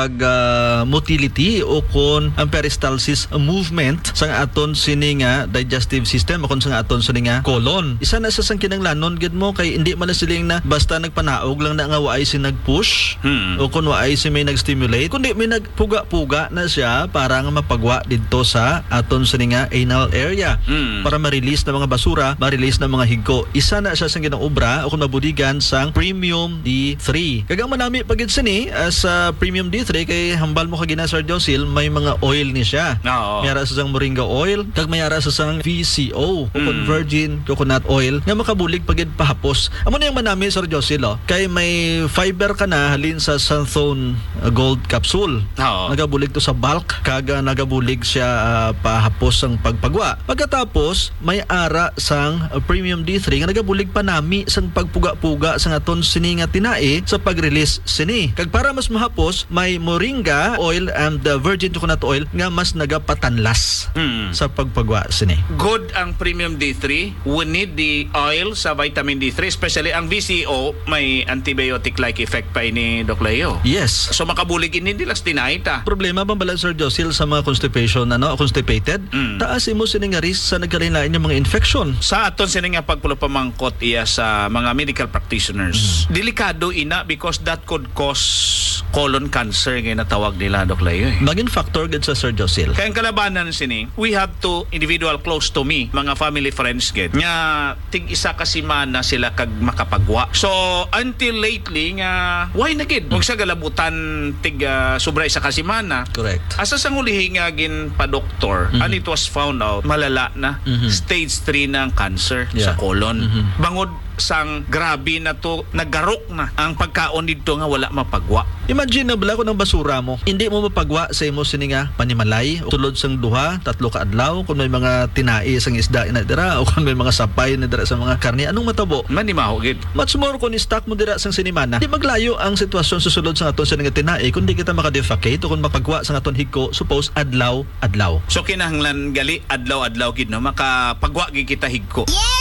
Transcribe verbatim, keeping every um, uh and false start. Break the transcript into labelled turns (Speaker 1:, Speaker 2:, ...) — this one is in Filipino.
Speaker 1: pag uh, motility o kon ang peristalsis movement sa aton sini nga digestive system o kon sa aton sini nga colon. Isa na sa sang kinanglanon gid mo kay hindi man siling na basta nagpanaog lang na nga waay si nagpush hmm. o kun waay si may nag-stimulate kundi may nagpuga-puga na siya para nga mapagwa didto sa aton sini nga anal area hmm. para ma-release na mga basura, ma-release na mga higko. Isa na siya sang ginang obra o kun mabudigan sang Premium D three. Kagang manami pagid sini as uh, Premium D three kay hambal mo kagina Sir Josil may mga oil ni siya.
Speaker 2: No.
Speaker 1: Mayara sa sang moringa oil kag mayara sa sang V C O o mm. virgin coconut oil nga makabulig pagid pahapos. Amo na yung manami Sir Josil oh, kay may fiber ka na halin sa Santhone uh, Gold Capsule.
Speaker 2: No.
Speaker 1: Nagabulig to sa bulk kag uh, nagabulig siya uh, pahapos ang pagpagwa. Pagkatapos may ara sang uh, Premium D three nga nagabulig pa nami sang pagpuga-puga sang aton sini nga tinae sa pag-release sini. Kag para mas mahapos may moringa oil and the virgin coconut oil nga mas nagapatanlas hmm. sa pagpagwa sini.
Speaker 2: Good ang Premium D three. We need the oil sa vitamin D three, especially ang V C O may antibiotic-like effect pa ini Doc Leo.
Speaker 1: Yes.
Speaker 2: So makabulig ini dilas tinay ta.
Speaker 1: Problema bang bala Sir Josil sa mga constipation ano, constipated?
Speaker 2: Mm.
Speaker 1: Taas mo sini nga risk sa nagkalain-lain nga mga infection.
Speaker 2: Sa aton sini nga pagpulupamangkot iya sa mga medical practitioners. Mm. Delikado ina because that could cause colon cancer nga natawag nila Doc Leo. Eh.
Speaker 1: Magin factor gid sa Sir Josil.
Speaker 2: Kaya ang kalabanan sini, we have to individual close to me, mga family friends gid. Nga tig isa ka semana sila kag makapagwa. So until lately nga why na gid? Wag sa galabutan tig uh, sobra isa ka semana.
Speaker 1: Correct.
Speaker 2: Asa sang ulihi nga gin pa doktor mm-hmm. and it was found out malala na mm-hmm. stage three na ang cancer
Speaker 1: yeah.
Speaker 2: sa colon.
Speaker 1: Mm-hmm.
Speaker 2: Bangod sang grabe na to naggarok na ang pagkaon dito nga wala mapagwa.
Speaker 1: Imagine na bala ko ng basura mo hindi mo mapagwa sa imo sini nga panimalay tulod sang duha tatlo ka adlaw kung may mga tinai sang isda ina dira o kung may mga sapay na dira sa mga karne anong matabo
Speaker 2: man di mahugid.
Speaker 1: Much more kung i-stock mo dira sang sinimana di maglayo ang sitwasyon susulod sa aton sini nga tinai kung di kita makadefecate o kung mapagwa sang aton higko suppose adlaw adlaw.
Speaker 2: So kinahanglan gali adlaw adlaw gid no makapagwa gid kita higko. Yes!